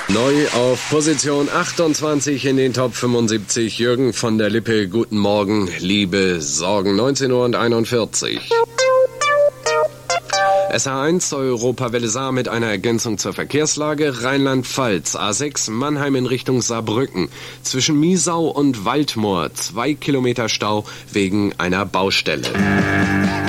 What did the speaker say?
Neu auf Position 28 in den Top 75. Jürgen von der Lippe, guten Morgen, liebe Sorgen, 19:41 Uhr. SR1 Europawelle Saar mit einer Ergänzung zur Verkehrslage. Rheinland-Pfalz, A6 Mannheim in Richtung Saarbrücken. Zwischen Miesau und Waldmoor 2 Kilometer Stau wegen einer Baustelle.